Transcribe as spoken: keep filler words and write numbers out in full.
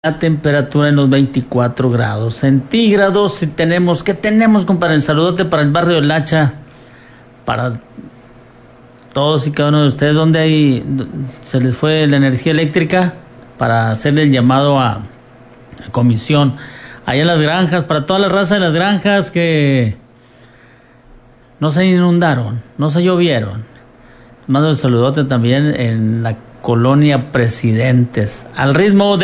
La temperatura en los veinticuatro grados centígrados. Y tenemos, ¿qué tenemos, compadre? El saludote para el barrio del Hacha, para todos y cada uno de ustedes. ¿Dónde hay, se les fue la energía eléctrica? Para hacerle el llamado a, a comisión. Allá en las granjas, para toda la raza de las granjas que no se inundaron, no se llovieron. Mando el saludote también en la colonia Presidentes. Al ritmo de